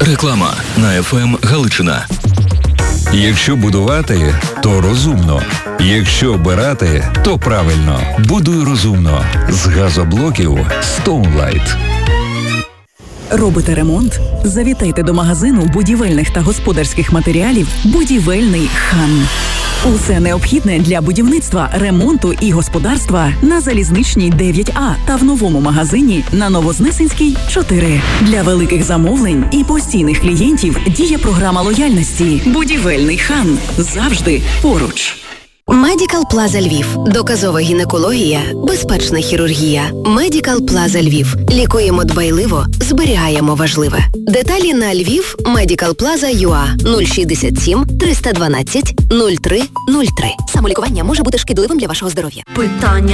Реклама на ФМ Галичина. Якщо будувати, то розумно. Якщо обирати, то правильно. Будуй розумно. З газоблоків Stoneline. Робите ремонт? Завітайте до магазину будівельних та господарських матеріалів «Будівельний хан». Усе необхідне для будівництва, ремонту і господарства на Залізничній 9А та в новому магазині на Новознесенській 4. Для великих замовлень і постійних клієнтів діє програма лояльності «Будівельний хан». Завжди поруч. Медикал Плаза Львів. Доказова гінекологія, безпечна хірургія. Медикал Плаза Львів. Лікуємо дбайливо, зберігаємо важливе. Деталі на Львів Медикал Плаза ЮА 067 312 03 03. Самолікування може бути шкідливим для вашого здоров'я. Питання